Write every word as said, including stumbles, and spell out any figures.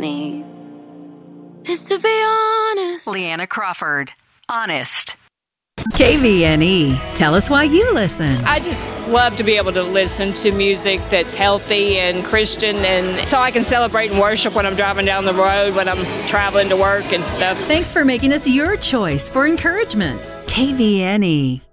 need is to be honest. Leanna Crawford, Honest. K V N E. Tell us why you listen. I just love to be able to listen to music that's healthy and Christian, and so I can celebrate and worship when I'm driving down the road, when I'm traveling to work and stuff. Thanks for making us your choice for encouragement. K V N E.